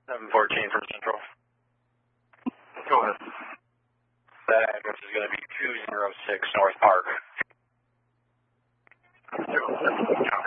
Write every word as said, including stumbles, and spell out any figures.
seven fourteen from Central. Go ahead. That address is going to be two oh six North Park. Yeah.